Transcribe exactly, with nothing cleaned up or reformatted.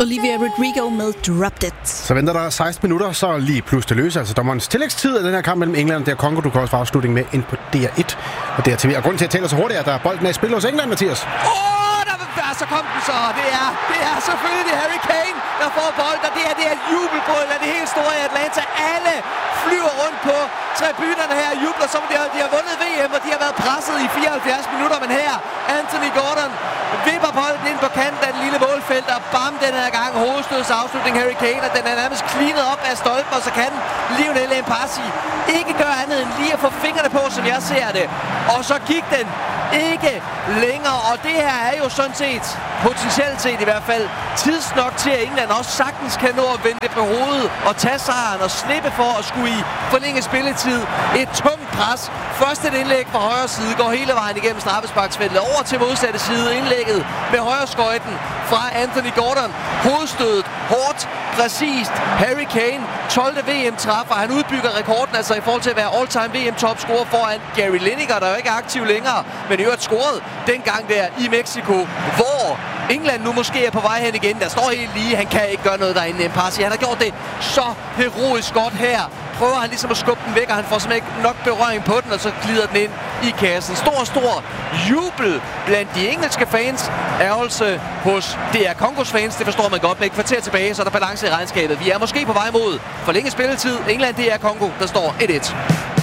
Olivia Rodrigo med Dropped It. Så venter der seksten minutter, så lige plus det løse, altså dommerens tillægstid af den her kamp mellem England og Congo. Du kan også få afslutningen med ind på D R et og D R T V. Og grunden til at tale så hurtigt er, at der bolden er i spil hos England, Mathias. Åh, oh, der var så kom den så. Det er, det er selvfølgelig Harry Kane, der får bolden, og det er, det er et jubelbrøl af det helt store i Atlanta. Alle flyver rundt på tribunerne her og jubler, som de har, de har vundet V M, og de har været presset i fireoghalvfjerds minutter. Men her, Anthony Gordon vipper bolden ind på kanten af den lille målfelt, og bam, den her gang hovedstøds afslutning Harry Kane, og den er nærmest cleanet op af stolpen, og så kan Lionel Mpassi ikke gøre andet end lige at få fingrene på, som jeg ser det. Og så gik den ikke længere, og det her er jo sådan set, potentielt set i hvert fald, tidsnok til, at England også sagtens kan nå at vende det på hovedet og tage sejren og slippe for at skulle i forlænge spilletid. Et tungt pres. Først et indlæg fra højre side, går hele vejen igennem straffesparksfeltet over til modsatte side. Indlægget med højre skøjten fra Anthony Gordon. Hovedstødet hårdt, præcist. Harry Kane, tolvte V M-træffer. Han udbygger rekorden altså i forhold til at være all-time V M-topscorer foran Gary Lineker, der jo ikke er aktiv længere, men i øvrigt scoret dengang der i Mexico, hvor England nu måske er på vej hen igen. Der står helt lige, han kan ikke gøre noget derinde. Mpassi, han har gjort det så heroisk godt her. Prøver han ligesom at skubbe den væk, og han får simpelthen ikke nok berøring på den, og så glider den ind i kassen. Stor, stor jubel blandt de engelske fans. Ærgelse hos D R Congos fans, det forstår man godt. Med et kvarter tilbage, så er der balance i regnskabet. Vi er måske på vej mod forlænget spilletid. England, D R Congo, der står et et.